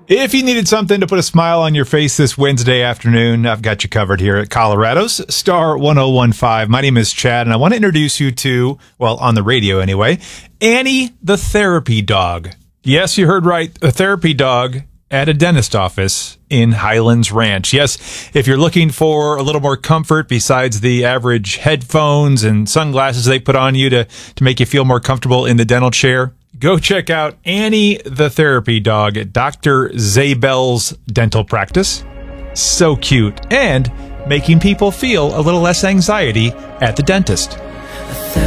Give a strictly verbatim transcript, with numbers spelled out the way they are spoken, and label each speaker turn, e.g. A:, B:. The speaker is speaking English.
A: If you needed something to put a smile on your face this Wednesday afternoon, I've got you covered here at Colorado's Star one oh one five. My name is Chad, and I want to introduce you to, well, on the radio anyway, Annie the therapy dog. Yes, you heard right, a therapy dog at a dentist office in Highlands Ranch. Yes, if you're looking for a little more comfort besides the average headphones and sunglasses they put on you to, to make you feel more comfortable in the dental chair, go check out Annie the therapy dog at Doctor Zabel's dental practice. So cute, and making people feel a little less anxiety at the dentist.